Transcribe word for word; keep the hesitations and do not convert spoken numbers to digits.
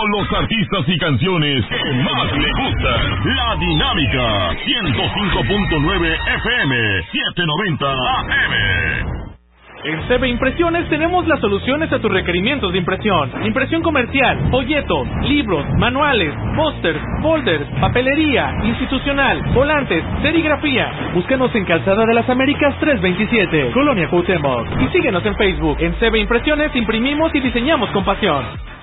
con los artistas y canciones que más le gustan. La Dinámica, ciento cinco punto nueve F M, setecientos noventa A M. En C B Impresiones tenemos las soluciones a tus requerimientos de impresión. Impresión comercial, folletos, libros, manuales, pósters, folders, papelería, institucional, volantes, serigrafía. Búscanos en Calzada de las Américas trescientos veintisiete, Colonia Cuauhtémoc. Y síguenos en Facebook. En C B Impresiones imprimimos y diseñamos con pasión.